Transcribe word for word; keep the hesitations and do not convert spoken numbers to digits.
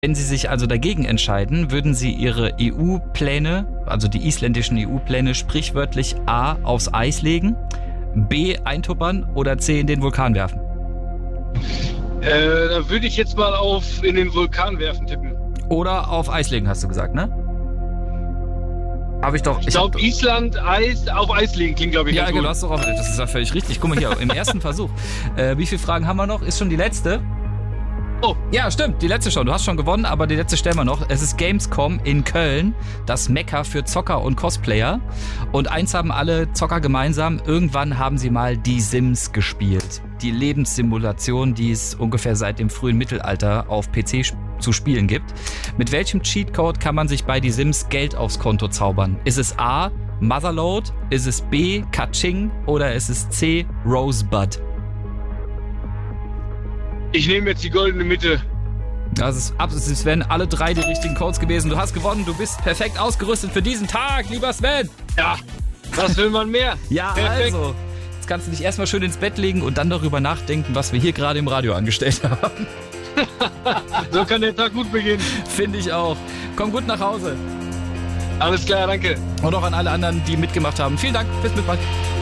Wenn Sie sich also dagegen entscheiden, würden Sie Ihre E U-Pläne, also die isländischen E U-Pläne, sprichwörtlich A aufs Eis legen, B eintuppern oder C in den Vulkan werfen? Äh, da würde ich jetzt mal auf in den Vulkan werfen tippen. Oder auf Eis legen, hast du gesagt, ne? Habe ich doch. Ich, ich glaube, Island, Eis, auf Eis legen klingt, glaube ich, Ja, ganz genau, gut. hast du auch. Das ist ja völlig richtig. Guck mal hier, im ersten Versuch. Äh, wie viele Fragen haben wir noch? Ist schon die letzte? Oh. Ja, stimmt, die letzte schon. Du hast schon gewonnen, aber die letzte stellen wir noch. Es ist Gamescom in Köln, das Mekka für Zocker und Cosplayer. Und eins haben alle Zocker gemeinsam. Irgendwann haben sie mal die Sims gespielt. Die Lebenssimulation, die es ungefähr seit dem frühen Mittelalter auf P C sp- zu spielen gibt. Mit welchem Cheatcode kann man sich bei die Sims Geld aufs Konto zaubern? Ist es A, Motherload? Ist es B, Kaching? Oder ist es C, Rosebud? Ich nehme jetzt die goldene Mitte. Das ist ab, es wären alle drei die richtigen Codes gewesen. Du hast gewonnen, du bist perfekt ausgerüstet für diesen Tag, lieber Sven. Ja, was will man mehr? Ja, Perfekt. also. Jetzt kannst du dich erstmal schön ins Bett legen und dann darüber nachdenken, was wir hier gerade im Radio angestellt haben. So kann der Tag gut beginnen. Finde ich auch. Komm gut nach Hause. Alles klar, danke. Und auch an alle anderen, die mitgemacht haben. Vielen Dank. Bis bald.